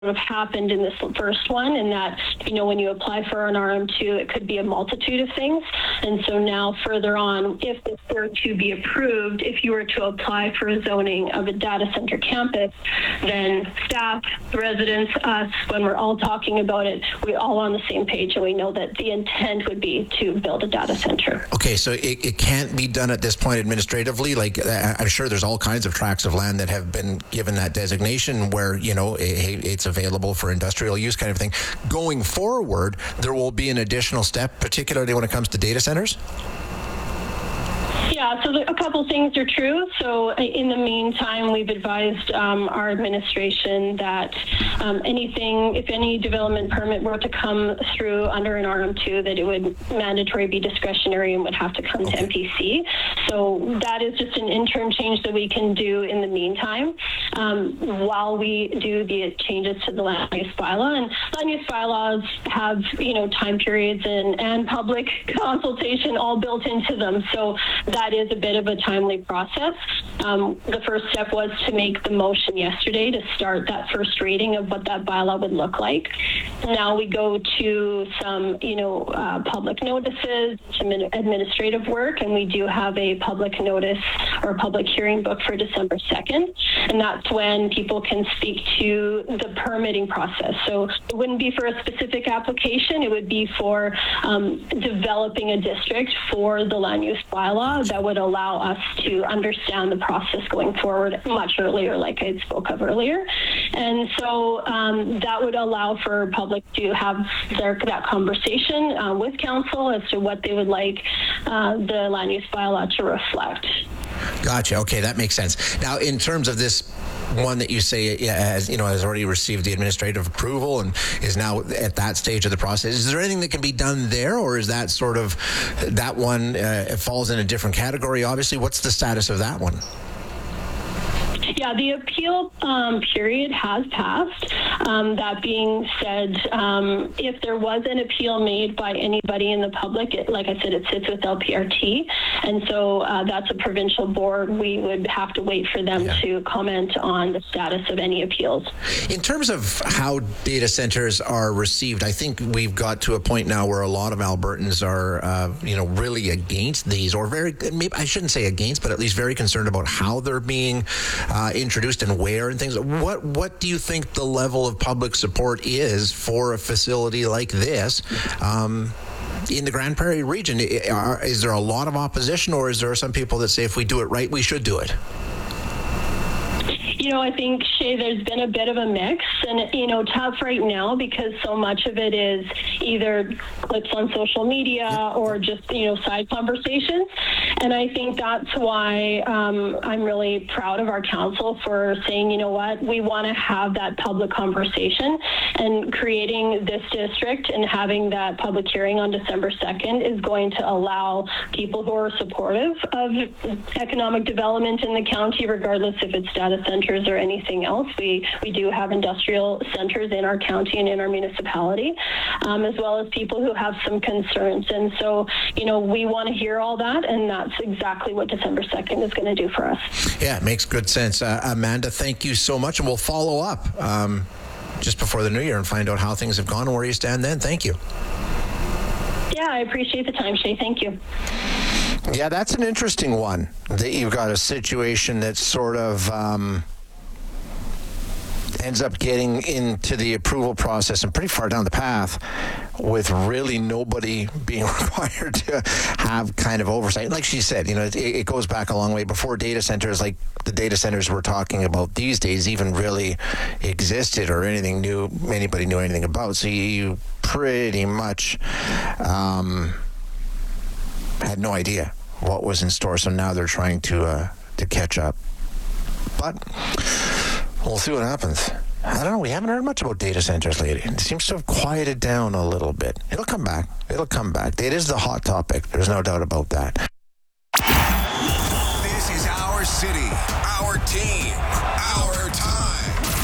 have happened in this first one, and that, when you apply for an RM2, it could be a multitude of things. And so now further on, if this were to be approved, if you were to apply for a zoning of a data center campus, then staff, residents, us, when we're all talking about it, we're all on the same page, and we know that the intent would be to build a data center. Okay, so it can't be done at this point administratively. Like, I'm sure there's all kinds of tracts of land that have been given that designation where, it's available for industrial use kind of thing. Going forward, there will be an additional step, particularly when it comes to data centers? Yeah, so a couple things are true. So in the meantime, we've advised our administration that if any development permit were to come through under an RM2, that it would mandatory be discretionary and would have to come to MPC. So that is just an interim change that we can do in the meantime while we do the changes to the land use bylaw. And land use bylaws have, time periods and public consultation all built into them. So that is a bit of a timely process. The first step was to make the motion yesterday to start that first reading of what that bylaw would look like. Now we go to some, public notices, some administrative work, and we do have a public notice or public hearing booked for December 2nd. And that's when people can speak to the permitting process. So it wouldn't be for a specific application. It would be for developing a district for the land use bylaw that would allow us to understand the process going forward much earlier, like I spoke of earlier. And so that would allow for public to have that conversation with council as to what they would like the land use bylaw to reflect. Gotcha. Okay, that makes sense. Now, in terms of this one that you say has already received the administrative approval and is now at that stage of the process, is there anything that can be done there, or is that sort of that one it falls in a different category? Obviously, what's the status of that one? Yeah, the appeal period has passed. That being said, if there was an appeal made by anybody in the public, like I said, it sits with LPRT. And so that's a provincial board. We would have to wait for them to comment on the status of any appeals. In terms of how data centers are received, I think we've got to a point now where a lot of Albertans are, really against these, or maybe I shouldn't say against, but at least very concerned about how they're being introduced and where and things. What do you think the level of public support is for a facility like this in the Grande Prairie region? Is there a lot of opposition, or is there some people that say if we do it right, we should do it? I think, Shay, there's been a bit of a mix, and, tough right now because so much of it is either clips on social media or just, side conversations. And I think that's why I'm really proud of our council for saying, we want to have that public conversation, and creating this district and having that public hearing on December 2nd is going to allow people who are supportive of economic development in the county, regardless if it's data centers or anything else. We do have industrial centers in our county and in our municipality, as well as people who have some concerns. And so, we want to hear all that, and that's exactly what December 2nd is going to do for us. Yeah, it makes good sense. Amanda, thank you so much, and we'll follow up just before the new year and find out how things have gone and where you stand then. Thank you. Yeah, I appreciate the time, Shay. Thank you. Yeah, that's an interesting one, that you've got a situation that sort of ends up getting into the approval process and pretty far down the path with really nobody being required to have kind of oversight. Like she said, it goes back a long way before data centers, like the data centers we're talking about these days, even really existed or anybody knew anything about. So you pretty much had no idea what was in store. So now they're trying to catch up. But we'll see what happens. I don't know. We haven't heard much about data centers lately. It seems to have quieted down a little bit. It'll come back. It is the hot topic. There's no doubt about that. This is our city, our team, our time.